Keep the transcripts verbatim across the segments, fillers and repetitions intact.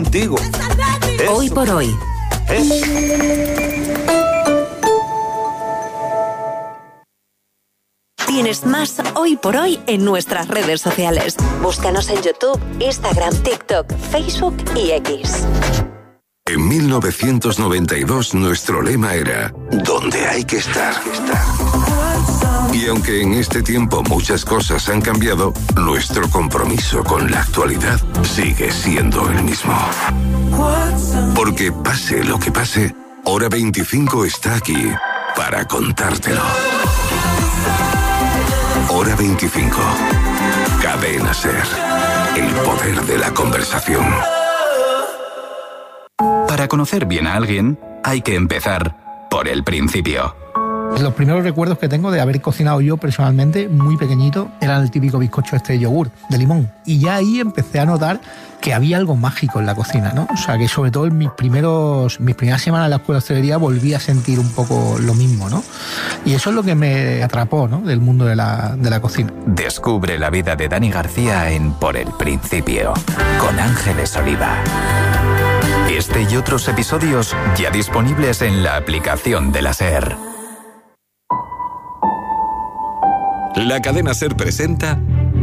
contigo. Eso. Hoy por hoy. ¿Eh? Tienes más Hoy por Hoy en nuestras redes sociales. Búscanos en YouTube, Instagram, TikTok, Facebook y X. En mil novecientos noventa y dos nuestro lema era «Donde hay que estar». Y aunque en este tiempo muchas cosas han cambiado, nuestro compromiso con la actualidad sigue siendo el mismo. Porque pase lo que pase, Hora veinticinco está aquí para contártelo. Hora veinticinco. Cadena SER. El poder de la conversación. Para conocer bien a alguien, hay que empezar por el principio. Los primeros recuerdos que tengo de haber cocinado yo personalmente, muy pequeñito, eran el típico bizcocho este de yogur, de limón. Y ya ahí empecé a notar que había algo mágico en la cocina, ¿no? O sea, que sobre todo en mis primeros, mis primeras semanas en la escuela de hostelería volví a sentir un poco lo mismo, ¿no? Y eso es lo que me atrapó, ¿no? Del mundo de la, de la cocina. Descubre la vida de Dani García en Por el Principio, con Ángeles Oliva. Este y otros episodios ya disponibles en la aplicación de la SER. La cadena SER presenta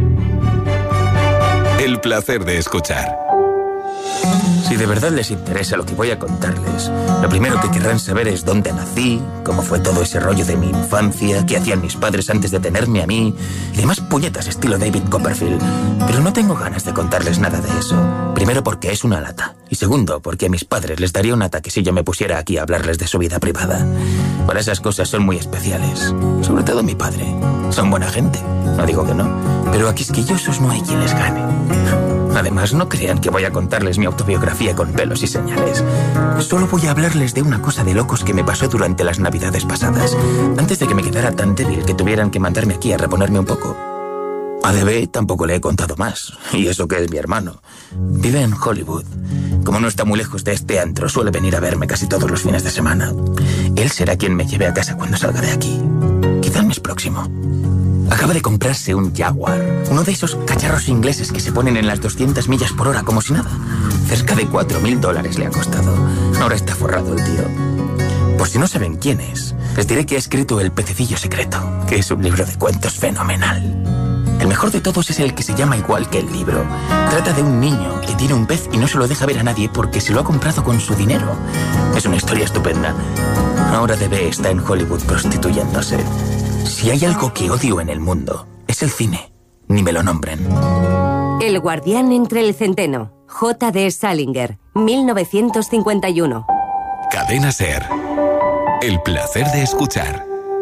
El placer de escuchar. Si de verdad les interesa lo que voy a contarles, lo primero que querrán saber es dónde nací, cómo fue todo ese rollo de mi infancia, qué hacían mis padres antes de tenerme a mí, y demás puñetas estilo David Copperfield. Pero no tengo ganas de contarles nada de eso. Primero porque es una lata, y segundo porque a mis padres les daría un ataque si yo me pusiera aquí a hablarles de su vida privada. Para esas cosas son muy especiales, sobre todo mi padre. Son buena gente, no digo que no, pero a quisquillosos no hay quien les gane. Además, no crean que voy a contarles mi autobiografía con pelos y señales. Solo voy a hablarles de una cosa de locos que me pasó durante las navidades pasadas, antes de que me quedara tan débil que tuvieran que mandarme aquí a reponerme un poco. A D B tampoco le he contado más, y eso que es mi hermano. Vive en Hollywood. Como no está muy lejos de este antro, suele venir a verme casi todos los fines de semana. Él será quien me lleve a casa cuando salga de aquí. Quizá el mes próximo. Acaba de comprarse un Jaguar, uno de esos cacharros ingleses que se ponen en las doscientas millas por hora como si nada. Cerca de cuatro mil dólares le ha costado. Ahora está forrado el tío. Por si no saben quién es, les diré que ha escrito El Pececillo Secreto, que es un libro de cuentos fenomenal. El mejor de todos es el que se llama igual que el libro. Trata de un niño que tiene un pez y no se lo deja ver a nadie porque se lo ha comprado con su dinero. Es una historia estupenda. Ahora D B está en Hollywood prostituyéndose. Si hay algo que odio en el mundo, es el cine. Ni me lo nombren. El guardián entre el centeno. J D Salinger, mil novecientos cincuenta y uno. Cadena SER. El placer de escuchar.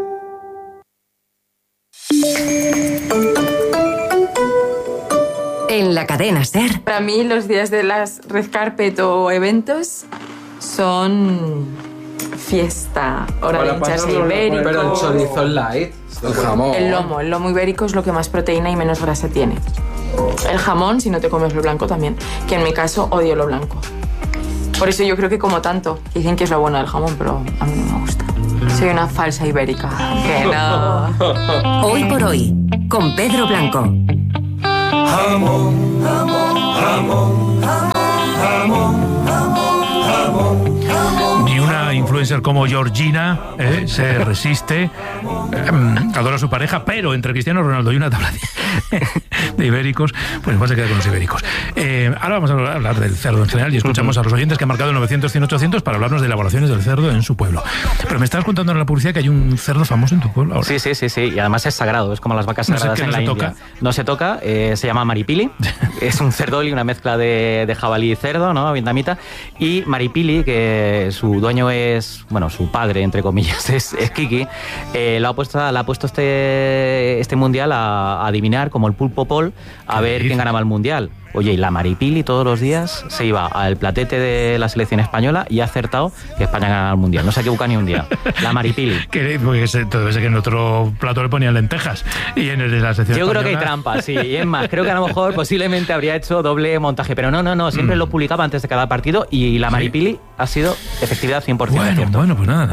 En la cadena SER. Para mí los días de las red carpet o eventos son fiesta, hora de hincharse ibérico. Pero el chorizo light, el jamón. El lomo, el lomo ibérico es lo que más proteína y menos grasa tiene. El jamón, si no te comes lo blanco también, que en mi caso odio lo blanco. Por eso yo creo que como tanto. Dicen que es lo bueno del jamón, pero a mí no me gusta. Soy una falsa ibérica. Que no. Hoy por hoy, con Pedro Blanco. Jamón, jamón, jamón, jamón, jamón, jamón, jamón. Ni una influencer como Georgina eh, se resiste, eh, adora a su pareja, pero entre Cristiano Ronaldo y una tabla de, de ibéricos, pues igual se queda con los ibéricos. Eh, ahora vamos a hablar del cerdo en general y escuchamos a los oyentes que han marcado el novecientos, cien, ochocientos para hablarnos de elaboraciones del cerdo en su pueblo. Pero me estabas contando en la publicidad que hay un cerdo famoso en tu pueblo ahora. Sí, sí, sí, sí, y además es sagrado, es como las vacas sagradas no sé, en no la se India. toca. No se toca, eh, se llama maripili, es un cerdoli, una mezcla de, de jabalí y cerdo, ¿no? Vietnamita, y maripili, que su dueño es, bueno, su padre, entre comillas, es, es Kiki, eh, lo ha puesto, le ha puesto este, este mundial a, a adivinar, como el pulpo Paul, a ver quién ganaba el mundial. Oye, y la maripili todos los días se iba al platete de la selección española y ha acertado que España gana el mundial. No se ha equivocado ni un día. La maripili. Que, pues, entonces que en otro plato le ponían lentejas y en el de la selección Yo española... creo que hay trampas, sí. Y es más, creo que a lo mejor posiblemente habría hecho doble montaje. Pero no, no, no. Siempre mm. lo publicaba antes de cada partido y la maripili sí. ha sido efectividad cien por ciento. Bueno, cierto. bueno, pues nada, nada.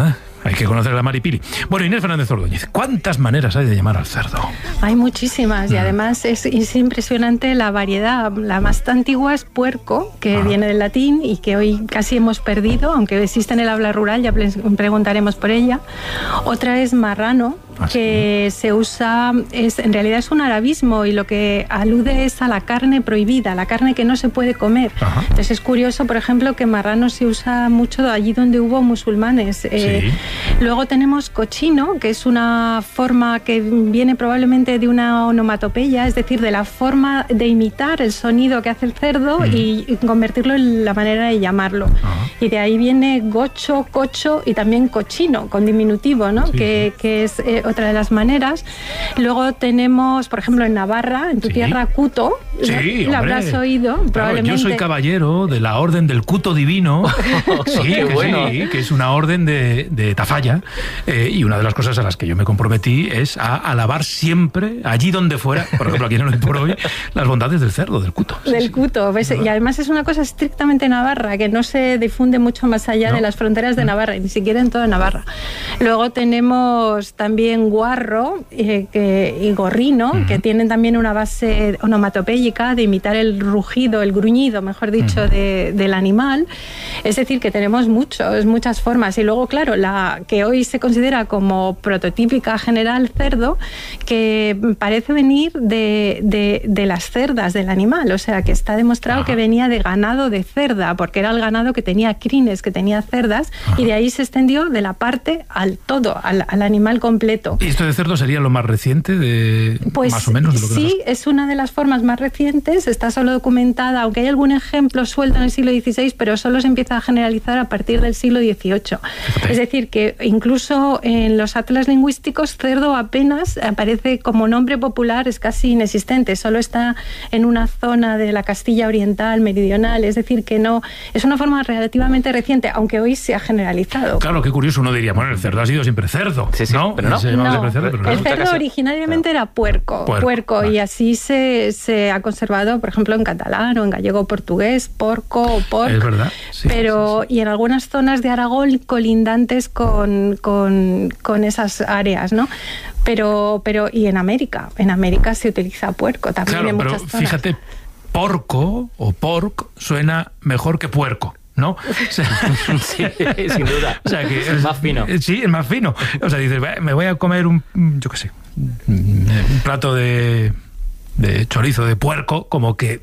Hay que conocer a la Maripili. Bueno, Inés Fernández Ordóñez, ¿cuántas maneras hay de llamar al cerdo? Hay muchísimas y además es, es impresionante la variedad. La más antigua es puerco, que ah. viene del latín y que hoy casi hemos perdido, aunque existe en el habla rural, ya preguntaremos por ella. Otra es marrano, ¿Ah, que sí? se usa, es, en realidad es un arabismo y lo que alude es a la carne prohibida, la carne que no se puede comer. Ajá. Entonces es curioso, por ejemplo, que marrano se usa mucho allí donde hubo musulmanes. Eh, sí. Luego tenemos cochino, que es una forma que viene probablemente de una onomatopeya, es decir, de la forma de imitar el sonido que hace el cerdo mm. y, y convertirlo en la manera de llamarlo. Ajá. Y de ahí viene gocho, cocho y también cochino, con diminutivo, ¿no? Sí, que, sí. que es eh, otra de las maneras. Luego tenemos, por ejemplo, en Navarra, en tu sí. tierra, cuto. Sí, lo habrás oído, claro, probablemente. Yo soy caballero de la Orden del Cuto Divino. Sí, que, bueno. sí, que es una orden de, de Tafalla. Eh, y una de las cosas a las que yo me comprometí es a alabar siempre, allí donde fuera, por ejemplo, aquí en el por hoy, las bondades del cerdo, del cuto. Sí, del sí. cuto, ¿ves? Y además es una cosa estrictamente navarra, que no se difunde mucho más allá ¿No? de las fronteras de Navarra, ni siquiera en toda Navarra. Luego tenemos también guarro eh, que, y gorrino, uh-huh. que tienen también una base onomatopéyica de imitar el rugido, el gruñido, mejor dicho, uh-huh. de, del animal. Es decir, que tenemos muchos, muchas formas. Y luego, claro, la que hoy se considera como prototípica general cerdo, que parece venir de, de, de las cerdas del animal. O sea, que está demostrado Ajá. que venía de ganado de cerda, porque era el ganado que tenía crines, que tenía cerdas, Ajá. y de ahí se extendió de la parte al todo, al, al animal completo. ¿Y esto de cerdo sería lo más reciente, de pues, más o menos? De lo que sí, nos... es una de las formas más recientes, está solo documentada, aunque hay algún ejemplo suelto en el siglo dieciséis, pero solo se empieza a generalizar a partir del siglo dieciocho. Fíjate. Es decir, que incluso en los atlas lingüísticos, cerdo apenas aparece como nombre popular, es casi inexistente, solo está en una zona de la Castilla Oriental, meridional, es decir, que no, es una forma relativamente reciente, aunque hoy se ha generalizado. Claro, qué curioso, uno diría, bueno, el cerdo ha sido siempre cerdo, sí, sí, ¿no? Pero no, se no. Siempre cerdo, pero el no. cerdo originariamente era puerco, puerco, puerco vale. y así se, se ha conservado, por ejemplo, en catalán o en gallego portugués, porco o porc. Es verdad. Sí, pero, sí, sí. y en algunas zonas de Aragón colindantes con, con, con esas áreas, ¿no? Pero, pero, y en América, en América se utiliza puerco también claro, en muchas pero zonas. Fíjate, porco o porc suena mejor que puerco, ¿no? O sea, sí, sin duda. O sea, que es, es más fino. Sí, es más fino. O sea, dices, me voy a comer un, yo qué sé, un plato de, de chorizo de puerco, como que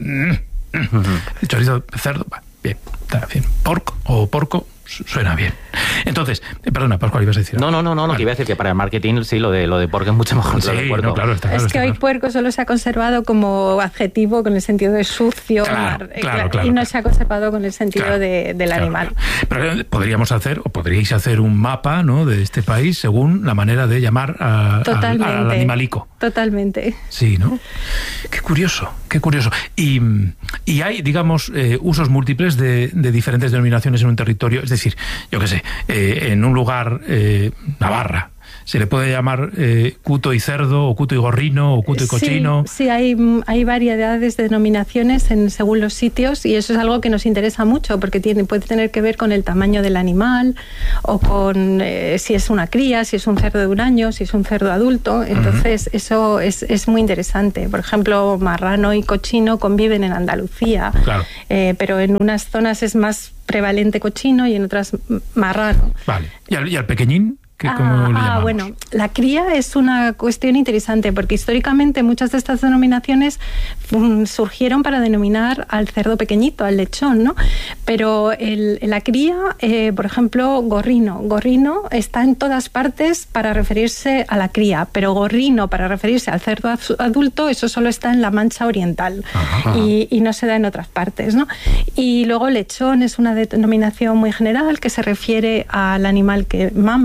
el chorizo de cerdo, bien, está bien. Porco o porco suena bien. Entonces, eh, perdona, Pascual, ibas a decir. No, no, no, no, vale. lo que iba a decir que para el marketing sí, lo de lo de porco es mucho mejor que sí, lo de puerco. No, claro, está claro, es está que hoy claro. puerco solo se ha conservado como adjetivo con el sentido de sucio, claro, mar, claro, claro, y claro, no claro. se ha conservado con el sentido claro, de, del claro, animal. Claro. Pero podríamos hacer, o podríais hacer un mapa, ¿no?, de este país según la manera de llamar a, al, al animalico. Totalmente. Sí, ¿no? Qué curioso, qué curioso. Y, y hay, digamos, eh, usos múltiples de, de diferentes denominaciones en un territorio. Es decir, yo qué sé, eh, en un lugar, eh, Navarra, se le puede llamar eh, cuto y cerdo, o cuto y gorrino, o cuto y cochino. Sí, sí, hay, hay variedades de denominaciones en, según los sitios, y eso es algo que nos interesa mucho, porque tiene, puede tener que ver con el tamaño del animal, o con eh, si es una cría, si es un cerdo de un año, si es un cerdo adulto. Entonces, uh-huh. eso es, es muy interesante. Por ejemplo, marrano y cochino conviven en Andalucía, claro. eh, pero en unas zonas es más prevalente cochino y en otras marrano. Vale. ¿Y al, y al pequeñín? Ah, ¿Cómo le ah, bueno, la cría es una cuestión interesante porque históricamente muchas de estas denominaciones um, surgieron para denominar al cerdo pequeñito, al lechón, ¿no? Pero el, la cría, eh, por ejemplo, gorrino. Gorrino está en todas partes para referirse a la cría, pero gorrino para referirse al cerdo adulto, eso solo está en la Mancha Oriental y, y no se da en otras partes, ¿no? Y luego lechón es una denominación muy general que se refiere al animal que mama, claro.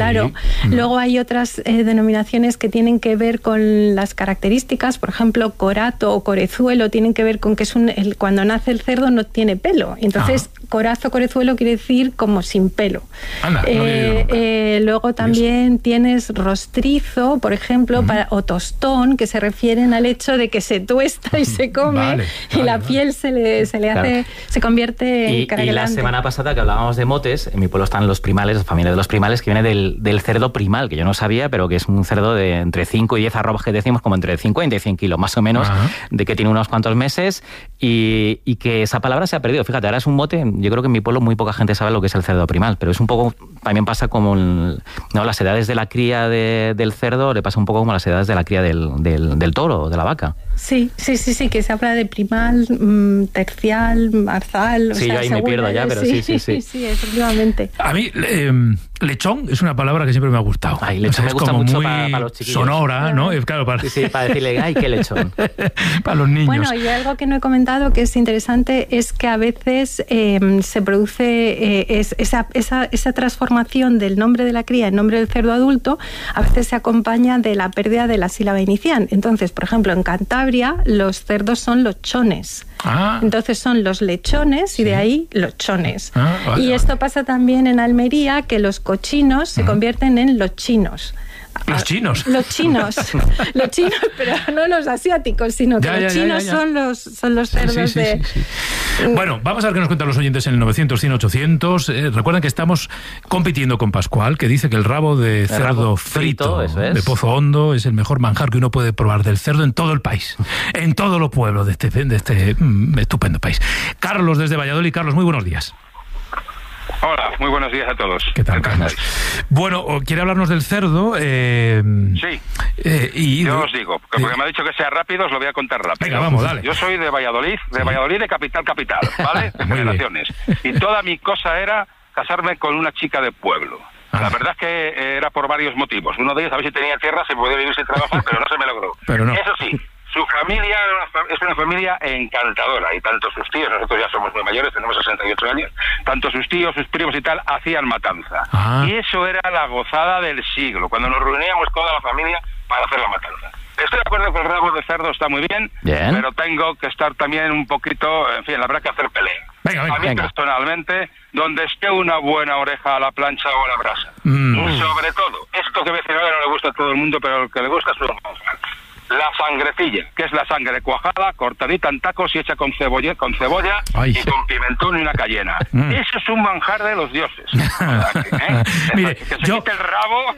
claro. Luego hay otras eh, denominaciones que tienen que ver con las características, por ejemplo, corato o corezuelo, tienen que ver con que es un, el, cuando nace el cerdo no tiene pelo. Entonces, ah. corazo, corezuelo quiere decir como sin pelo. Anda, eh, no eh, luego también tienes rostrizo, por ejemplo, uh-huh. para, o tostón, que se refieren al hecho de que se tuesta y se come vale, y vale, la vale. piel se le, se le hace, claro. se convierte y, en cara y grande. La semana pasada que hablábamos de motes, en mi pueblo están los primales, la familia de los primales, que viene del, del cerdo primal, que yo no sabía, pero que es un cerdo de entre cinco y diez arrobas, que decimos como entre cincuenta y cien kilos, más o menos, uh-huh. de que tiene unos cuantos meses y, y que esa palabra se ha perdido. Fíjate, ahora es un mote, yo creo que en mi pueblo muy poca gente sabe lo que es el cerdo primal, pero es un poco, también pasa como el, no, las edades de la cría de, del cerdo, le pasa un poco como las edades de la cría del, del, del toro, de la vaca. Sí, sí, sí, sí, que se habla de primal, mmm, tercial, marzal. Sí, o sea, yo ahí me pierdo ya, pero sí, sí, sí. Sí, sí, efectivamente. A mí, eh, lechón es una palabra que siempre me ha gustado. Ay, lechón o sea, me gusta es como mucho muy para, para los chiquillos. Sonora, ¿no? Claro, para... Sí, sí, para decirle, ay, qué lechón. Para los niños. Bueno, y algo que no he comentado que es interesante es que a veces eh, se produce eh, es, esa, esa, esa transformación del nombre de la cría en nombre del cerdo adulto, a veces se acompaña de la pérdida de la sílaba inicial. Entonces, por ejemplo, en Cantabria los cerdos son lochones. Ah. Entonces son los lechones sí. y de ahí lochones. Ah, vale, y esto vale. pasa también en Almería, que los cochinos se uh-huh. convierten en los chinos. Los chinos. Los chinos. Los chinos, pero no los asiáticos, sino que ya, los ya, chinos ya, ya. son los son los cerdos sí, sí, de... Sí, sí. Bueno, vamos a ver qué nos cuentan los oyentes en el novecientos, cien, ochocientos. Eh, recuerden que estamos compitiendo con Pascual, que dice que el rabo de cerdo rabo frito, frito eso es. de Pozo Hondo es el mejor manjar que uno puede probar del cerdo en todo el país, en todos los pueblos de este, de este mm, estupendo país. Carlos, desde Valladolid. Carlos, muy buenos días. Hola, muy buenos días a todos. ¿Qué tal, Carlos? Bueno, quiere hablarnos del cerdo. Eh, sí. Eh, y, Yo os digo, porque eh, me ha dicho que sea rápido, os lo voy a contar rápido. Venga, vamos, dale. Yo soy de Valladolid, de sí. Valladolid de capital, capital, ¿vale? De generaciones. Y toda mi cosa era casarme con una chica de pueblo. Ah. La verdad es que era por varios motivos. Uno de ellos, a ver si tenía tierra, se podía vivir sin trabajar, pero no se me logró. Pero no. Eso sí, su familia es una familia encantadora, y tanto sus tíos, nosotros ya somos muy mayores, tenemos sesenta y ocho años, tanto sus tíos, sus primos y tal, hacían matanza. Ah. Y eso era la gozada del siglo, cuando nos reuníamos toda la familia para hacer la matanza. Estoy de acuerdo que el rabo de cerdo está muy bien, bien, pero tengo que estar también un poquito, en fin, habrá que hacer pelea. Venga, venga, a mí venga. personalmente, donde esté una buena oreja a la plancha o a la brasa. Mm. Y sobre todo, esto que voy a decir ahora no le gusta a todo el mundo, pero el que le gusta es un manjar. La sangrecilla, que es la sangre cuajada, cortadita en tacos y hecha con cebolla, con cebolla Ay. y con pimentón y una cayena. Mm. Eso es un manjar de los dioses. ¿Eh? Mire, que se yo quite el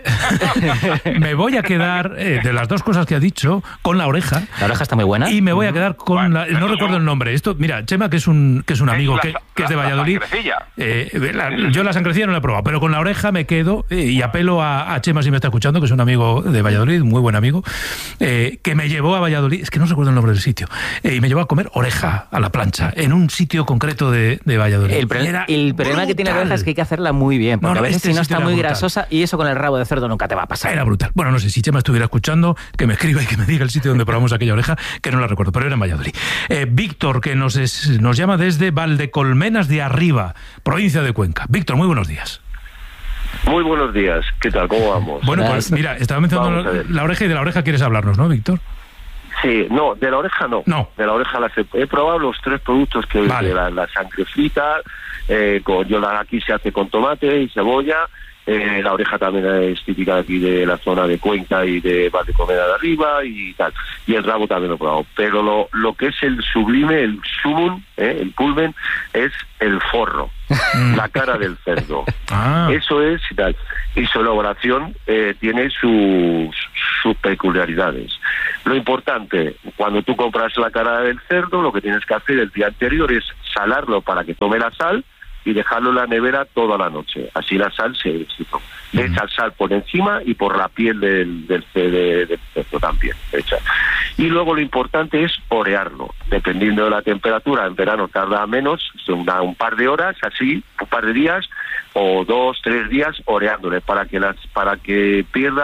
rabo. me voy a quedar, eh, de las dos cosas que ha dicho, con la oreja. La oreja está muy buena. Y me voy a quedar con bueno, la... No recuerdo el nombre. Esto, mira, Chema, que es un, que es un es amigo la, que, que es de la, Valladolid. La sangrecilla. Eh, la, yo la sangrecilla no la he probado, pero con la oreja me quedo eh, y apelo a, a Chema, si me está escuchando, que es un amigo de Valladolid, muy buen amigo, eh, que me llevó a Valladolid. Es que no recuerdo el nombre del sitio. Eh, y me llevó a comer oreja a la plancha en un sitio concreto de, de Valladolid. El, pro el problema que tiene la oreja es que hay que hacerla muy bien, porque no, no, a veces este si no está muy brutal. grasosa, y eso con el rabo de cerdo nunca te va a pasar. Era brutal. Bueno, no sé si Chema estuviera escuchando, que me escriba y que me diga el sitio donde probamos aquella oreja, que no la recuerdo, pero era en Valladolid. Eh, Víctor, que nos, es, nos llama desde Valdecolmenas de Arriba, provincia de Cuenca. Víctor, muy buenos días. Muy buenos días. ¿Qué tal? ¿Cómo vamos? Bueno, pues mira, estaba mencionando la, la oreja, y de la oreja quieres hablarnos, ¿no, Víctor? Sí, no, de la oreja no. No. De la oreja las he, he probado los tres productos que vale. de la, la sangre frita, eh, con, yo la, aquí se hace con tomate y cebolla. Eh, la oreja también es típica de aquí de la zona de Cuenca y de Valdecolmenas de Arriba y tal. Y el rabo también lo he probado. Pero lo, lo que es el sublime, el sumum, eh, el culmen, es el forro, la cara del cerdo. Ah. Eso es y tal. Y su elaboración eh, tiene sus, sus peculiaridades. Lo importante, cuando tú compras la cara del cerdo, lo que tienes que hacer el día anterior es salarlo para que tome la sal y dejarlo en la nevera toda la noche. Así la sal se disipó. Le echa sal por encima y por la piel del, del, del, del cerdo también. Echa. Y luego lo importante es orearlo. Dependiendo de la temperatura, en verano tarda menos, una, un par de horas, así, un par de días, o dos, tres días oreándole para que las, para que pierda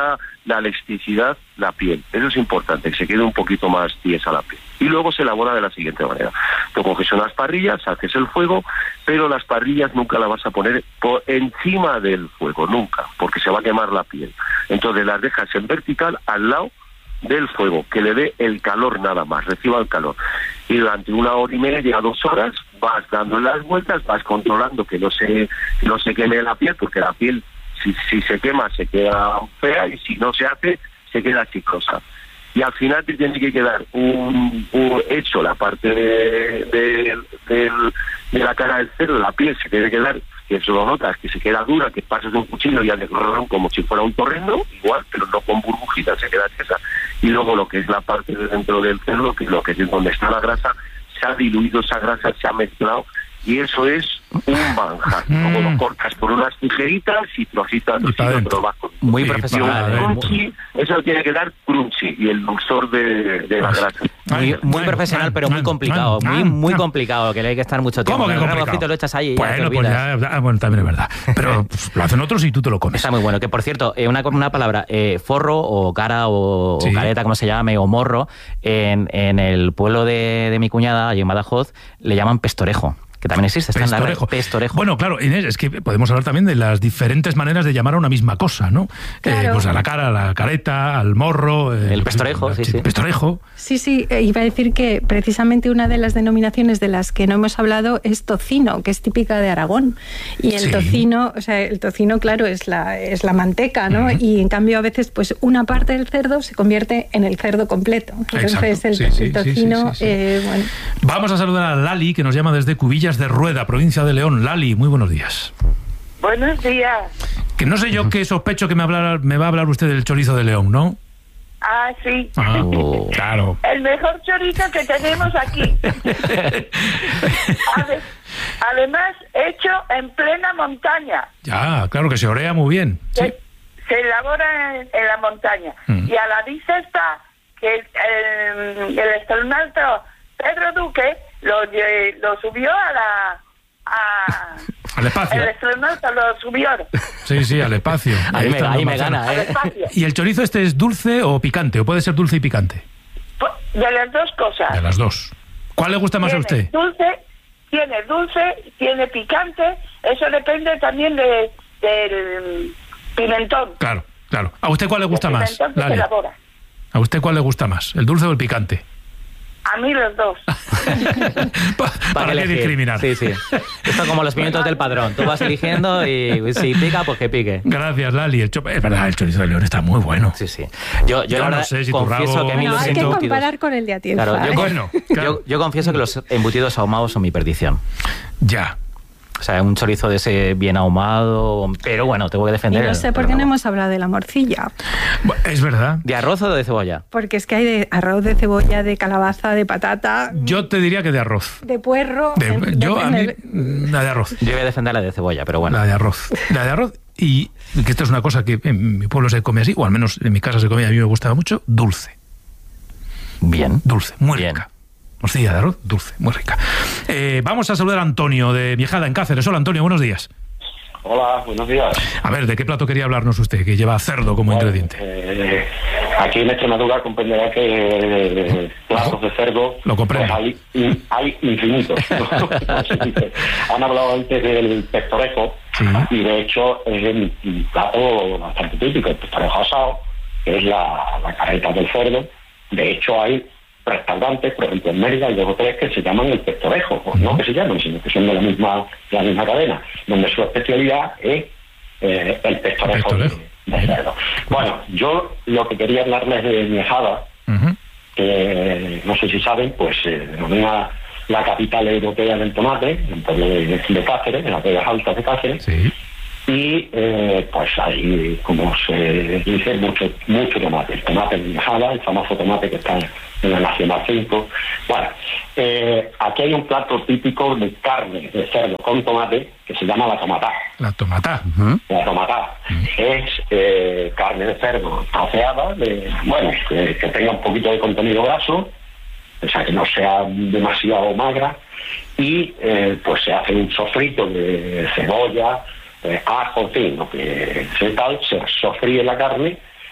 la elasticidad, la piel. Eso es importante, que se quede un poquito más tiesa la piel. Y luego se elabora de la siguiente manera. Tú coges unas parrillas, haces el fuego, pero las parrillas nunca las vas a poner por encima del fuego, nunca, porque se va a quemar la piel. Entonces las dejas en vertical al lado del fuego, que le dé el calor nada más, reciba el calor. Y durante una hora y media, dos horas, vas dando las vueltas, vas controlando que no se, que no se queme la piel, porque la piel, si, si se quema, se queda fea, y si no se hace, se queda chiclosa. Y al final te tiene que quedar un, un hecho la parte de, de, de, de la cara del cerdo, la piel se tiene que quedar, que eso lo notas, que se queda dura, que pasas de un cuchillo y al de como si fuera un torrendo, igual, pero no con burbujitas, se queda esa. Y luego lo que es la parte de dentro del cerdo, que es lo que es donde está la grasa, se ha diluido esa grasa, se ha mezclado, y eso es un manjar. Como lo cortas por unas tijeritas y trocitas, trocitos, pero vas con... Muy profesional. Y un crunchy, eso tiene que dar crunchy, y el dulzor de, de la grasa. Muy, muy bueno, profesional, man, pero muy man, complicado. man, muy, man, muy man. complicado, que le hay que estar mucho tiempo. ¿Cómo que El complicado? rebocito lo echas ahí y ya te Bueno, pues olvidas. ya, ah, bueno, también es verdad. Pero pff, lo hacen otros y tú te lo comes. Está muy bueno. Que por cierto, eh, una, una palabra, eh, forro o cara o, Sí. o careta, como se llame, o morro, en, en el pueblo de, de mi cuñada, allí en Badajoz, le llaman pestorejo. Que también existe, está Pestorejo. en la red. Pestorejo. Bueno, claro, Inés, es que podemos hablar también de las diferentes maneras de llamar a una misma cosa, ¿no? Claro. Eh, pues a la cara, a la careta, al morro. eh, El pestorejo, sí, sí. Pestorejo. Sí, sí, eh, iba a decir que precisamente una de las denominaciones de las que no hemos hablado es tocino, que es típica de Aragón. Y el Sí. tocino, o sea, el tocino, claro, es la, es la manteca, ¿no? Ujú. Y en cambio a veces, pues una parte del cerdo se convierte en el cerdo completo. Entonces Exacto. el, Sí, sí, el sí, tocino, sí, sí, sí. eh, bueno. Vamos a saludar a Lali, que nos llama desde Cubillas de Rueda, provincia de León. Lali, muy buenos días. Buenos días. Que no sé yo qué sospecho que me, hablar, me va a hablar usted del chorizo de León, ¿no? Ah, sí. Ah, claro. El mejor chorizo que tenemos aquí. Ade- Además, hecho en plena montaña. Ya, claro que se orea muy bien. Sí. Se, se elabora en, en la montaña. Mm. Y a la vista está que el, el, el astronauta Pedro Duque lo, lle- lo subió a la... A, Al espacio. el astronauta lo subió. Sí, sí, al espacio. Ahí me- está ahí lo me más gana, cerca. ¿eh? Al espacio. ¿Y el chorizo este es dulce o picante? ¿O puede ser dulce y picante? De las dos cosas. De las dos. ¿Cuál le gusta más a Tiene usted? Dulce, tiene dulce, tiene picante, eso depende también de, del pimentón. Claro, claro. ¿A usted cuál le gusta El más, pimentón que se Lali? elabora. ¿A usted cuál le gusta más? ¿El dulce o el picante? A mí los dos. ¿Para qué elegir. discriminar? Sí, sí. Esto como los pimientos del padrón. Tú vas eligiendo y si pica, pues que pique. Gracias, Lali. El cho- Es verdad, el chorizo de León está muy bueno. Sí, sí. Yo, yo, Yo la no verdad, sé si tu confieso rabo- que a mí No, los hay que embutidos... comparar con el de Atienza. Claro, yo, ¿eh? con- Bueno, claro. yo, yo confieso que los embutidos ahumados son mi perdición. Ya. O sea, un chorizo de ese bien ahumado, pero bueno, tengo que Y defender. no sé el- por el qué no rabo. hemos hablado de la morcilla. Bu- Es verdad. ¿De arroz o de cebolla? Porque es que hay de arroz, de cebolla, de calabaza, de patata, Yo te diría que de arroz. de puerro. De- de- yo, a mí, depende. mm, la de arroz. Yo voy a defender la de cebolla, pero bueno. La de arroz. La de arroz y que esto es una cosa que en mi pueblo se come así, o al menos en mi casa se come, a mí me gustaba mucho, dulce. Bien. Dulce, muy Bien. rica. Morcilla de arroz, dulce, muy rica. Eh, vamos a saludar a Antonio de Viejada en Cáceres. Hola, Antonio, buenos días. Hola, buenos días. A ver, ¿de qué plato quería hablarnos usted, que lleva cerdo como Bueno, ingrediente? eh, aquí en Extremadura comprenderá que eh, platos de cerdo Lo comprendo. pues hay, in- hay infinitos. Han hablado antes del pestorejo y de hecho es un un plato bastante típico, el pestorejo asado, que es la, la careta del cerdo. De hecho hay restaurantes, por ejemplo en Mérida hay dos o tres que se llaman el pestorejo, pues no que se llaman, sino que son de la misma, de la misma cadena, donde su especialidad es eh, el pestorejo, El pestorejo. De, de cerdo. Bueno, yo lo que quería hablarles de Viejada, Ujú. que no sé si saben, pues se denomina la capital europea del tomate, en el pueblo de, de Cáceres, en las Vegas Altas de Cáceres. Sí. Y eh, pues hay, como se dice, mucho mucho tomate. El tomate de Viejada, el famoso tomate que está en la Nacional cinco. Bueno, eh, aquí hay un plato típico de carne de cerdo con tomate que se llama la tomatá. La tomatá. La tomatá es eh, carne de cerdo troceada, de, bueno, que, que tenga un poquito de contenido graso, o sea, que no sea demasiado magra, y eh, pues se hace un sofrito de cebolla, eh, ajo, en fin, lo que se tal, se sofríe la carne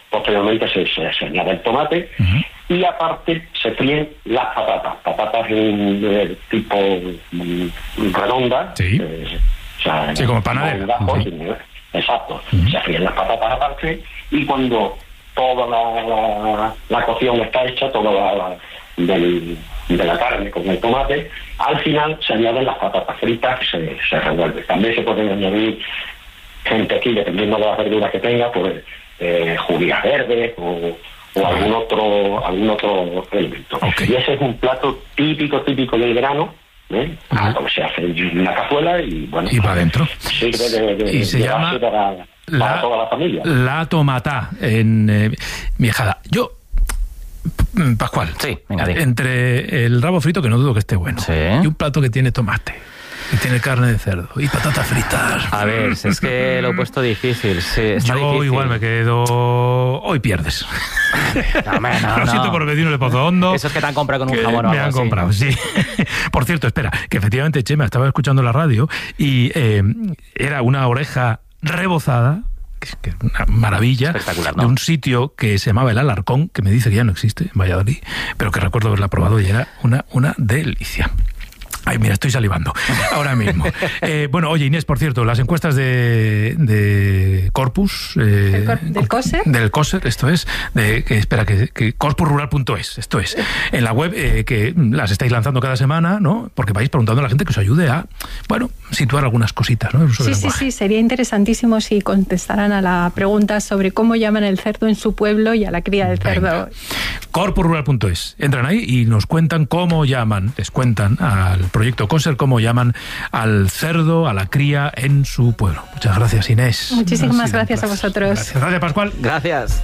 posteriormente se, se, se añade el tomate uh-huh. y aparte se fríen las patatas, patatas en, de tipo mm, redonda, sí, eh, o sea, sí como panadera. Sí. Exacto, uh-huh. se fríen las patatas aparte y cuando toda la, la, la cocción está hecha, toda la, la del, de la carne con el tomate, al final se añaden las patatas fritas y se, se revuelve. También se pueden añadir gente aquí, dependiendo de las verduras que tenga, pues eh, judías verdes o, o algún otro algún otro elemento. Okay. Y ese es un plato típico, típico del grano, ¿eh? Ah, como se hace en una cazuela y bueno, y para adentro. Sirve de, de, y se de llama para, la, para toda la familia. La tomatá en eh, Miejada. Yo Pascual, sí, venga, entre el rabo frito, que no dudo que esté bueno, sí, y un plato que tiene tomate, que tiene carne de cerdo y patatas fritas. A ver, es que lo he puesto difícil. Sí, está Yo difícil. Igual me quedo... Hoy pierdes. No, man, no, lo siento no. por vecinos de Pozo Hondo. Eso es que te han comprado con un jamón o algo Me han así. comprado, sí. Por cierto, espera, que efectivamente Chema estaba escuchando la radio y eh, era una oreja rebozada, que es una maravilla, espectacular, ¿no? De un sitio que se llamaba El Alarcón, que me dice que ya no existe en Valladolid, pero que recuerdo haberla probado y era una, una delicia. Ay, mira, estoy salivando ahora mismo. Eh, bueno, oye, Inés, por cierto, las encuestas de, de Corpus... Eh, ¿Del, cor ¿Del COSER? Del COSER, esto es. De, que, espera, que, que corpus rural punto es, esto es. En la web, eh, que las estáis lanzando cada semana, ¿no? Porque vais preguntando a la gente que os ayude a, bueno, situar algunas cositas, ¿no? Sí, sí, sí, sería interesantísimo si contestaran a la pregunta sobre cómo llaman el cerdo en su pueblo y a la cría del cerdo. corpus rural punto es. Entran ahí y nos cuentan cómo llaman, les cuentan al proyecto COSER, cómo llaman al cerdo, a la cría en su pueblo. Muchas gracias, Inés. Muchísimas gracias a vosotros. Gracias, gracias Pascual. Gracias.